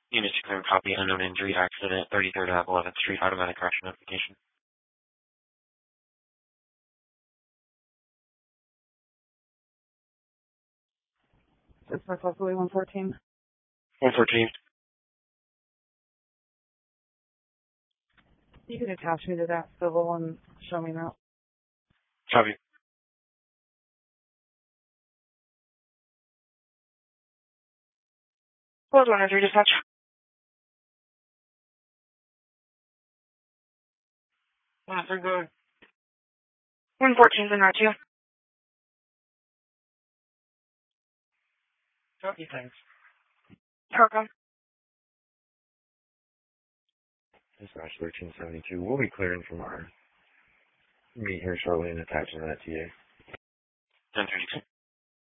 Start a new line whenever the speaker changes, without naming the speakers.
Unit to clear copy unknown injury accident, 33rd Ave, 11th Street, automatic correction notification.
It's Northwestly 114.
114.
You can attach me to that civil and show me that.
Copy. Hold on, as we dispatch. 114's in R2. Copy, thanks. Welcome. Dispatch 1372. We'll be clearing from our meet here shortly and attaching that to you. 1032.